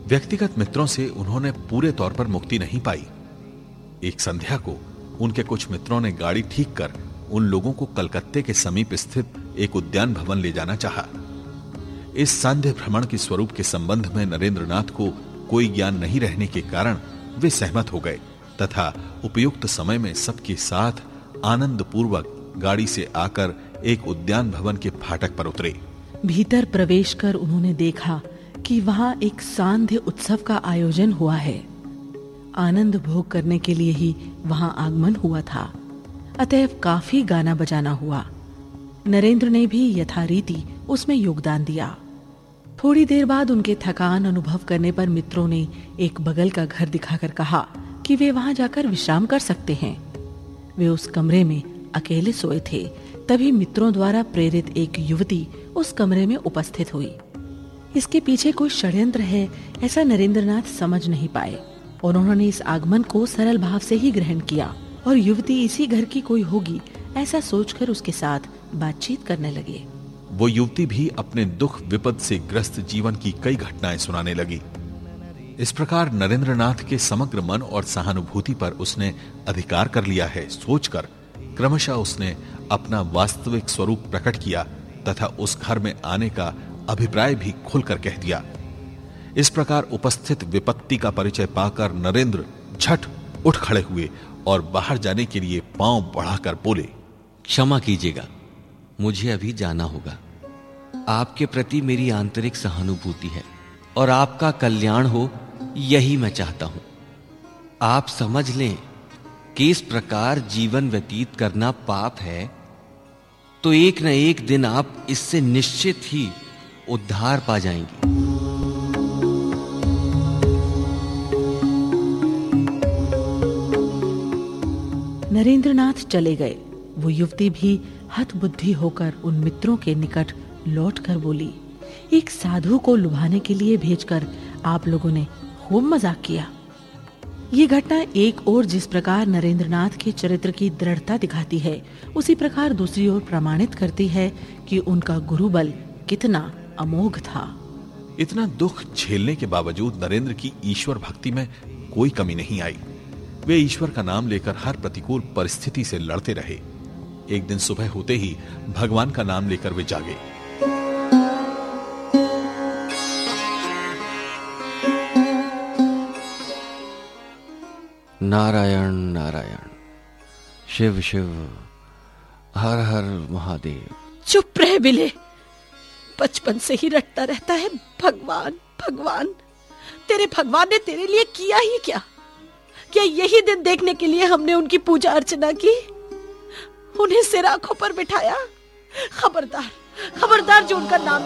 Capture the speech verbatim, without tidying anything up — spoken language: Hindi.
व्यक्तिगत मित्रों से उन्होंने पूरे तौर पर मुक्ति नहीं पाई। एक संध्या को उनके कुछ मित्रों ने गाड़ी ठीक कर उन लोगों को कलकत्ते के समीप स्थित एक उद्यान भवन ले जाना चाहा। इस सांध्य भ्रमण के स्वरूप के संबंध में नरेंद्रनाथ को कोई ज्ञान नहीं रहने के कारण वे सहमत हो गए तथा उपयुक्त समय में सबके साथ आनंद पूर्वक गाड़ी से आकर एक उद्यान भवन के फाटक पर उतरे। भीतर प्रवेश कर उन्होंने देखा कि वहां एक सांध्य उत्सव का आयोजन हुआ है। आनंद भोग करने के लिए ही वहां आगमन हुआ था, अतएव काफी गाना बजाना हुआ। नरेंद्र ने भी यथारीति उसमें योगदान दिया। थोड़ी देर बाद उनके थकान अनुभव करने पर मित्रों ने एक बगल का घर दिखाकर कहा कि वे वहां जाकर विश्राम कर सकते हैं। वे उस कमरे में अकेले सोए थे। तभी मित्रों द्वारा प्रेरित एक युवती उस कमरे में उपस्थित हुई। इसके पीछे कोई षड्यंत्र है ऐसा नरेंद्रनाथ समझ नहीं पाए और उन्होंने इस आगमन को सरल भाव से ही ग्रहण किया और युवती इसी घर की कोई होगी ऐसा सोचकर उसके साथ बातचीत करने लगे। वो युवती भी अपने दुख विपद से ग्रस्त जीवन की कई घटनाएं सुनाने लगी। इस प्रकार नरेंद्रनाथ के समग्र मन और सहानुभूति पर उसने अधिकार कर लिया है सोचकर क्रमशः उसने अपना वास्तविक स्वरूप प्रकट किया तथा उस घर में आने का अभिप्राय भी खुलकर कह दिया। इस प्रकार उपस्थित विपत्ति का परिचय पाकर नरेंद्र झट उठ खड़े हुए और बाहर जाने के लिए पांव बढ़ाकर बोले, क्षमा कीजिएगा, मुझे अभी जाना होगा। आपके प्रति मेरी आंतरिक सहानुभूति है और आपका कल्याण हो यही मैं चाहता हूं। आप समझ लें कि इस प्रकार जीवन व्यतीत करना पाप है तो एक न एक दिन आप इससे निश्चित ही उद्धार पा जाएंगी। नरेंद्रनाथ चले गए। वो युवती भी हतबुद्धि होकर उन मित्रों के निकट लौटकर बोली, एक साधु को लुभाने के लिए भेजकर आप लोगों ने खूब मजाक किया। ये घटना एक ओर जिस प्रकार नरेंद्रनाथ के चरित्र की दृढ़ता दिखाती है, उसी प्रकार दूसरी ओर प्रमाणित करती है कि उनका गुरुबल कितना अमोघ था। इतना दुख झेलने के बावजूद नरेंद्र की ईश्वर भक्ति में कोई कमी नहीं आई। वे ईश्वर का नाम लेकर हर प्रतिकूल परिस्थिति से लड़ते रहे। एक दिन सुबह होते ही भगवान का नाम लेकर वे जागे। नारायण नारायण, शिव शिव, हर हर महादेव। चुप रहे बिले, बचपन से ही रटता रहता है भगवान भगवान। तेरे भगवान ने तेरे लिए किया ही क्या? क्या यही दिन देखने के लिए हमने उनकी पूजा अर्चना की, उन्हें सिर आंखों पर बिठाया? खबरदार खबरदार जो उनका नाम